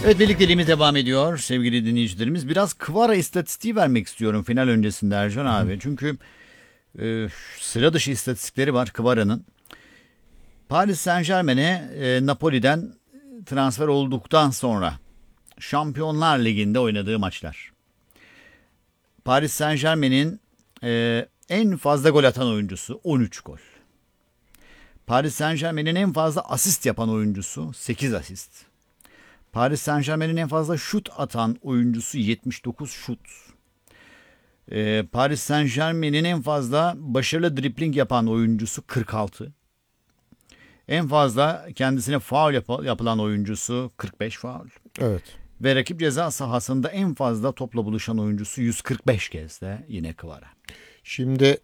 Evet, birlikteliğimiz devam ediyor sevgili dinleyicilerimiz. Biraz Kvara istatistiği vermek istiyorum final öncesinde Ercan abi. Çünkü sıra dışı istatistikleri var Kvara'nın. Paris Saint-Germain'e Napoli'den transfer olduktan sonra Şampiyonlar Ligi'nde oynadığı maçlar. Paris Saint-Germain'in en fazla gol atan oyuncusu 13 gol. Paris Saint-Germain'in en fazla asist yapan oyuncusu 8 asist. Paris Saint-Germain'in en fazla şut atan oyuncusu 79 şut. Paris Saint-Germain'in en fazla başarılı dribling yapan oyuncusu 46. En fazla kendisine faul yapılan oyuncusu 45 faul. Evet. Ve rakip ceza sahasında en fazla topla buluşan oyuncusu 145 kez de yine Kvara. Şimdi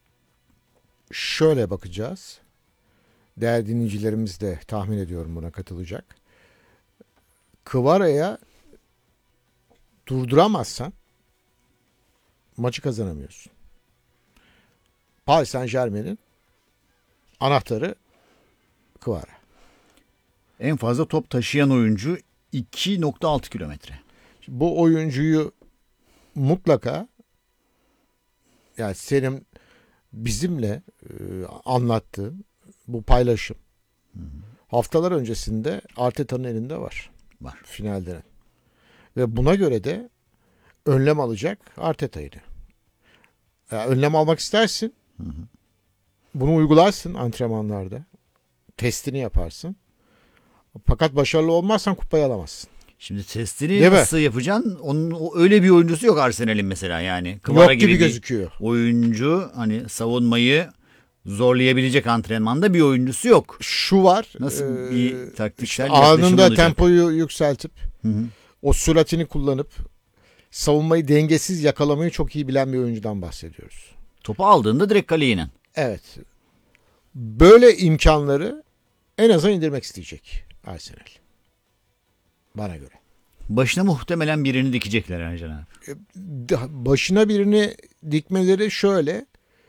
şöyle bakacağız. Değerli dinleyicilerimiz de tahmin ediyorum buna katılacak. Kvara'ya durduramazsan maçı kazanamıyorsun. Paris Saint-Germain'in anahtarı Kvara. En fazla top taşıyan oyuncu 2.6 kilometre. Bu oyuncuyu mutlaka, yani senin bizimle anlattığın bu paylaşım haftalar öncesinde Arteta'nın elinde var. Var. Finalde. Ve buna göre de önlem alacak Arteta'ydı. Yani önlem almak istersin. Bunu uygularsın antrenmanlarda. Testini yaparsın. Fakat başarılı olmazsan kupayı alamazsın. Şimdi testini nasıl yapacaksın? Öyle bir oyuncusu yok Arsenal'in mesela yani. Kvara yok gibi gözüküyor. Oyuncu hani savunmayı zorlayabilecek antrenmanda bir oyuncusu yok. Şu var. Nasıl bir taktiksel anında olacak? tempoyu yükseltip o süratini kullanıp savunmayı dengesiz yakalamayı çok iyi bilen bir oyuncudan bahsediyoruz. Topu aldığında direkt kaleye inen. Evet. Böyle imkanları en aza indirmek isteyecek Arsenal. Bana göre. Başına muhtemelen birini dikecekler Ercan abi. Başına birini dikmeleri şöyle.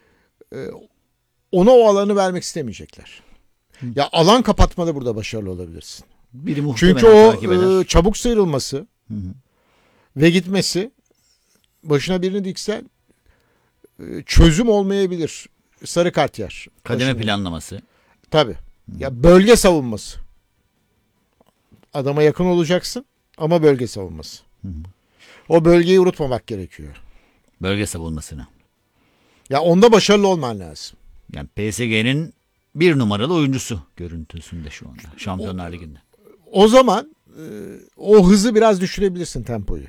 Ona o alanı vermek istemeyecekler. Ya alan kapatmada burada başarılı olabilirsin. Biri muhtemelen çünkü o takip eder. çabuk sıyrılması ve gitmesi, başına birini diksen çözüm olmayabilir. Sarı kart yer. Kademe başına. planlaması. Tabii. Ya bölge savunması. Adama yakın olacaksın ama bölge savunması. O bölgeyi unutmamak gerekiyor. Bölge savunmasını. Ya onda başarılı olman lazım. Yani PSG'nin bir numaralı oyuncusu görüntüsünde şu anda Şampiyonlar Ligi'nde. O zaman o hızı biraz düşürebilirsin, tempoyu.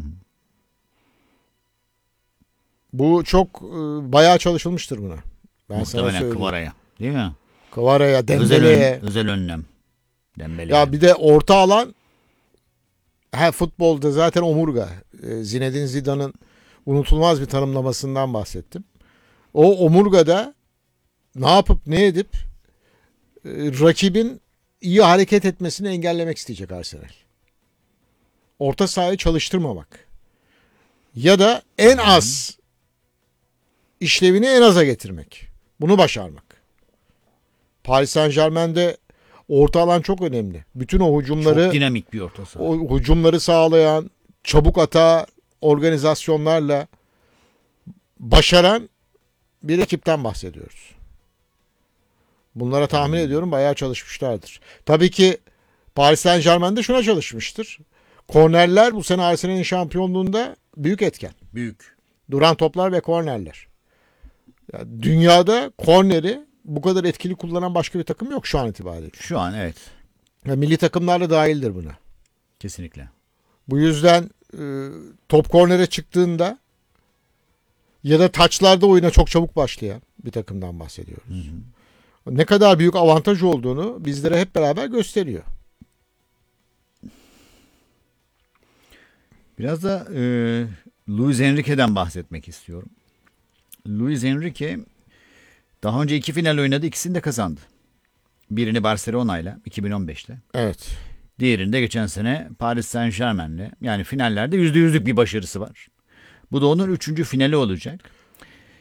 Bu çok bayağı çalışılmıştır buna. Ben muhtemelen Kvara'ya, değil mi? Kvara'ya, Dembele'ye. Özel önlem. Dembele'ye. Ya bir de orta alan, futbolda zaten omurga. Zinedine Zidane'ın unutulmaz bir tanımlamasından bahsettim. O omurgada ne yapıp ne edip rakibin iyi hareket etmesini engellemek isteyecek Arsenal. Orta sahayı çalıştırmamak. Ya da en az işlevini en aza getirmek. Bunu başarmak. Paris Saint-Germain'de orta alan çok önemli. Bütün o hücumları, çok dinamik bir orta saha. o hücumları sağlayan, çabuk hata organizasyonlarla başaran bir ekipten bahsediyoruz. Bunlara tahmin ediyorum bayağı çalışmışlardır. Tabii ki Paris Saint-Germain'de şuna çalışmıştır. Kornerler bu sene Arsenal'in şampiyonluğunda büyük etken. Büyük. Duran toplar ve kornerler. Ya dünyada korneri bu kadar etkili kullanan başka bir takım yok şu an itibariyle. Şu an evet. Ya milli takımlar da dahildir buna. Kesinlikle. Bu yüzden top kornere çıktığında ya da taçlarda oyuna çok çabuk başlayan bir takımdan bahsediyoruz. Ne kadar büyük avantaj olduğunu bizlere hep beraber gösteriyor. Biraz da Luis Enrique'den bahsetmek istiyorum. Luis Enrique daha önce 2 final oynadı, ikisini de kazandı. Birini Barcelona'yla 2015'te. Evet. Diğerini de geçen sene Paris Saint-Germain'le. Yani finallerde %100'lük bir başarısı var. Bu da onun 3. finali olacak.